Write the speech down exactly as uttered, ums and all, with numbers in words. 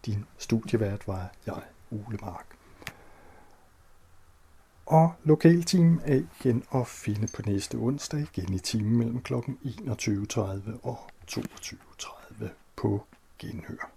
Din studievært var jeg, Ole Mark. Og Lokalteam er igen at finde på næste onsdag, igen i timen mellem klokken enogtyve tredive og toogtyve tredive på Genhør.